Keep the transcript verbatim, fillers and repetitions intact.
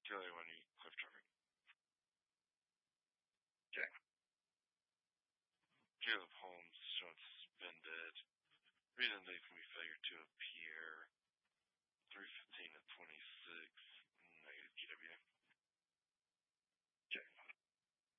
Kill when you cliff jumping. Okay. Caleb Holmes shown suspended. Reason they can be failure to appear. three fifteen to twenty